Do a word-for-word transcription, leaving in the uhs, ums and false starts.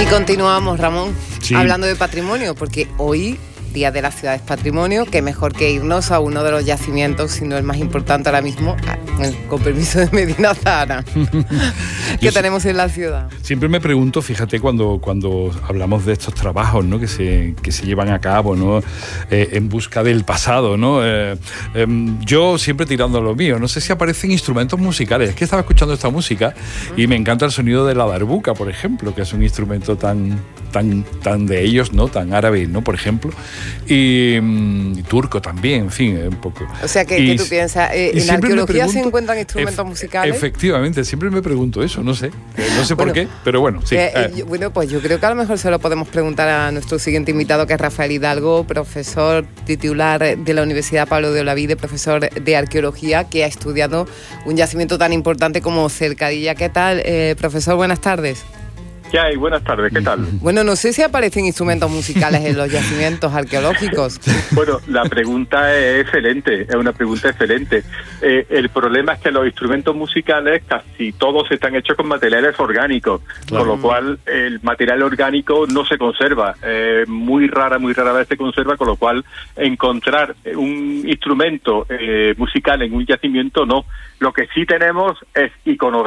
continuamos, Ramón, sí. hablando de patrimonio, porque hoy, Día de la Ciudad es Patrimonio, qué mejor que irnos a uno de los yacimientos, si no el más importante ahora mismo, con permiso de Medina Zahara, que tenemos en la ciudad. Siempre me pregunto, fíjate, cuando, cuando hablamos de estos trabajos, ¿no?, que se, que se llevan a cabo, ¿no?, eh, en busca del pasado, ¿no? Eh, eh, yo siempre tirando a lo mío, no sé si aparecen instrumentos musicales. Es que estaba escuchando esta música y me encanta el sonido de la darbuka, por ejemplo, que es un instrumento tan, tan, tan de ellos, ¿no?, tan árabe, ¿no?, por ejemplo. Y, y turco también, en fin, un poco. O sea, ¿qué, y, ¿qué tú piensas? Eh, ¿En la arqueología pregunto, se encuentran instrumentos ef- musicales? Efectivamente, siempre me pregunto eso, no sé. No sé bueno, por qué, pero bueno, sí. Eh, eh, bueno, pues yo creo que a lo mejor se lo podemos preguntar a nuestro siguiente invitado, que es Rafael Hidalgo, profesor titular de la Universidad Pablo de Olavide, profesor de arqueología, que ha estudiado un yacimiento tan importante como Cercadilla. ¿Qué tal, eh, profesor? Buenas tardes. ¿Qué hay? Buenas tardes, ¿qué tal? Bueno, no sé si aparecen instrumentos musicales en los yacimientos arqueológicos. Bueno, la pregunta es excelente, es una pregunta excelente. Eh, el problema es que los instrumentos musicales casi todos están hechos con materiales orgánicos, claro. Con lo cual el material orgánico no se conserva, eh, muy rara, muy rara vez se conserva, con lo cual encontrar un instrumento eh, musical en un yacimiento no. Lo que sí tenemos es iconografía.